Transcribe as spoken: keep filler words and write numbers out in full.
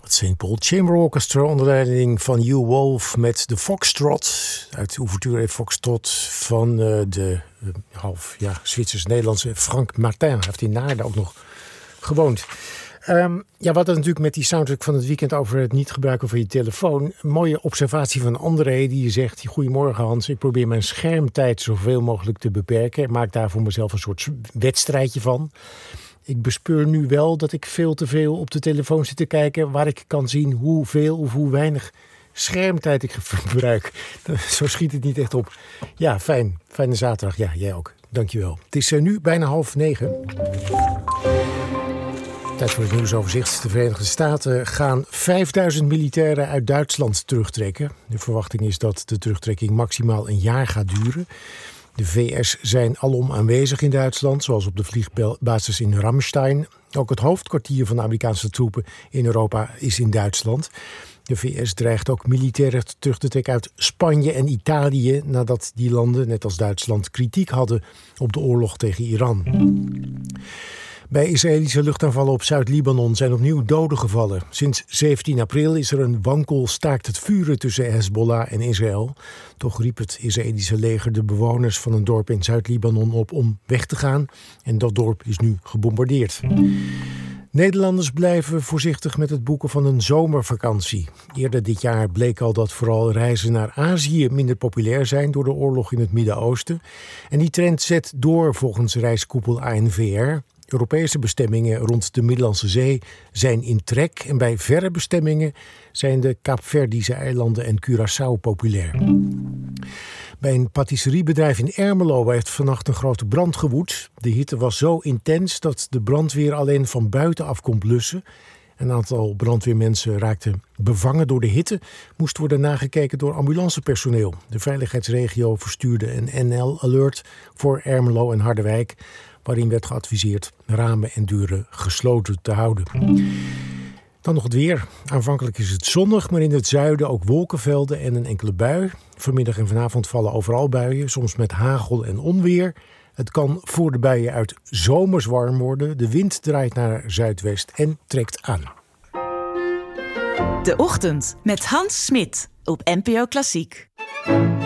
Het Saint Paul Chamber Orchestra onder leiding van Hugh Wolf met de Foxtrot uit de ouverture Foxtrot van uh, de uh, half ja, Zwitsers-Nederlandse Frank Martin. Hij heeft in Naarden ook nog gewoond. Um, ja, we hadden natuurlijk met die soundtrack van het weekend over het niet gebruiken van je telefoon. Een mooie observatie van André die zegt: goedemorgen Hans, ik probeer mijn schermtijd zoveel mogelijk te beperken. Ik maak daar voor mezelf een soort wedstrijdje van. Ik bespeur nu wel dat ik veel te veel op de telefoon zit te kijken, waar ik kan zien hoeveel of hoe weinig schermtijd ik verbruik. Zo schiet het niet echt op. Ja, fijn. Fijne zaterdag. Ja, jij ook. Dankjewel. Het is nu bijna half negen. Tijd voor het nieuwsoverzicht. De Verenigde Staten gaan vijfduizend militairen uit Duitsland terugtrekken. De verwachting is dat de terugtrekking maximaal een jaar gaat duren. De V S zijn alom aanwezig in Duitsland, zoals op de vliegbasis in Ramstein. Ook het hoofdkwartier van de Amerikaanse troepen in Europa is in Duitsland. De V S dreigt ook militairen terug te trekken uit Spanje en Italië, nadat die landen, net als Duitsland, kritiek hadden op de oorlog tegen Iran. Bij Israëlische luchtaanvallen op Zuid-Libanon zijn opnieuw doden gevallen. Sinds zeventien april is er een wankel staakt het vuren tussen Hezbollah en Israël. Toch riep het Israëlische leger de bewoners van een dorp in Zuid-Libanon op om weg te gaan. En dat dorp is nu gebombardeerd. Nederlanders blijven voorzichtig met het boeken van een zomervakantie. Eerder dit jaar bleek al dat vooral reizen naar Azië minder populair zijn door de oorlog in het Midden-Oosten. En die trend zet door volgens reiskoepel A N V R. Europese bestemmingen rond de Middellandse Zee zijn in trek en bij verre bestemmingen zijn de Kaapverdische eilanden en Curaçao populair. Bij een pâtisseriebedrijf in Ermelo heeft vannacht een grote brand gewoed. De hitte was zo intens dat de brandweer alleen van buitenaf kon blussen. Een aantal brandweermensen raakten bevangen door de hitte, moest worden nagekeken door ambulancepersoneel. De veiligheidsregio verstuurde een N L-alert voor Ermelo en Harderwijk, waarin werd geadviseerd ramen en deuren gesloten te houden. Dan nog het weer. Aanvankelijk is het zonnig, maar in het zuiden ook wolkenvelden en een enkele bui. Vanmiddag en vanavond vallen overal buien, soms met hagel en onweer. Het kan voor de buien uit zomers warm worden. De wind draait naar zuidwest en trekt aan. De Ochtend met Hans Smit op N P O Klassiek.